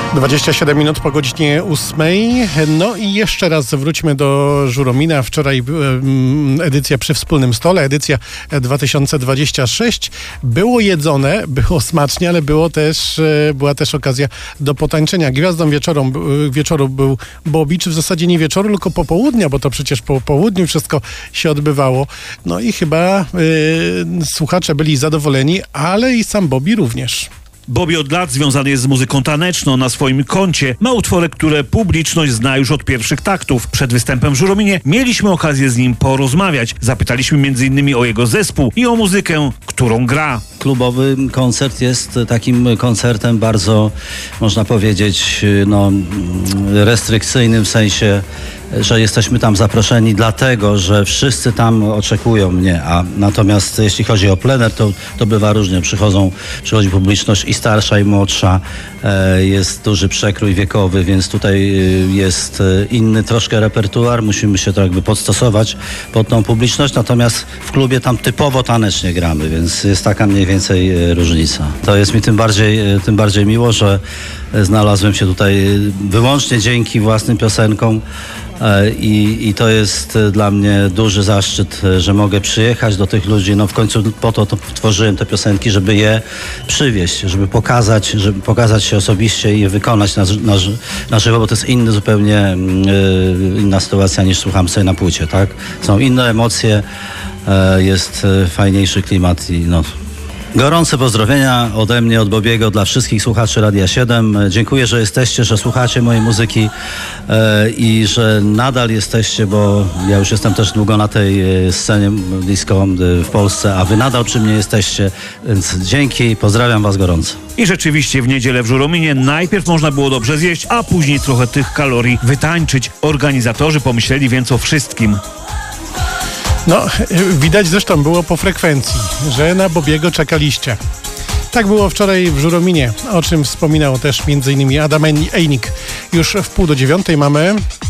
27 minut po godzinie 8. No i jeszcze raz wróćmy do Żuromina. Wczoraj edycja przy wspólnym stole, edycja 2026. Było jedzone, było smacznie, ale była też okazja do potańczenia. Gwiazdą wieczoru był Bobby, czy w zasadzie nie wieczoru, tylko popołudnia, bo to przecież po południu wszystko się odbywało. No i chyba słuchacze byli zadowoleni, ale i sam Bobby również. Bobby od lat związany jest z muzyką taneczną. Na swoim koncie ma utwory, które publiczność zna już od pierwszych taktów. Przed występem w Żurominie mieliśmy okazję z nim porozmawiać. Zapytaliśmy m.in. o jego zespół i o muzykę, którą gra. Klubowy koncert jest takim koncertem bardzo, można powiedzieć, restrykcyjnym w sensie, że jesteśmy tam zaproszeni dlatego, że wszyscy tam oczekują mnie, a natomiast jeśli chodzi o plener, to bywa różnie. Przychodzi publiczność i starsza, i młodsza, jest duży przekrój wiekowy, więc tutaj jest inny troszkę repertuar, musimy się to jakby podstosować pod tą publiczność, natomiast w klubie tam typowo tanecznie gramy, więc jest taka mniej więcej różnica. To jest mi tym bardziej miło, że znalazłem się tutaj wyłącznie dzięki własnym piosenkom. I to jest dla mnie duży zaszczyt, że mogę przyjechać do tych ludzi. No w końcu po to tworzyłem te piosenki, żeby je przywieźć, żeby pokazać się osobiście i je wykonać na żywo, bo to jest zupełnie inna sytuacja niż słucham sobie na płycie, tak? Są inne emocje, jest fajniejszy klimat i Gorące pozdrowienia ode mnie, od Bobiego dla wszystkich słuchaczy Radia 7. Dziękuję, że jesteście, że słuchacie mojej muzyki i że nadal jesteście, bo ja już jestem też długo na tej scenie disco w Polsce, a wy nadal przy mnie jesteście, więc dzięki, pozdrawiam was gorąco. I rzeczywiście w niedzielę w Żurominie najpierw można było dobrze zjeść, a później trochę tych kalorii wytańczyć. Organizatorzy pomyśleli więc o wszystkim. Widać zresztą było po frekwencji, że na Bobiego czekaliście. Tak było wczoraj w Żurominie, o czym wspominał też m.in. Adam Ejnik. Już w 8:30 mamy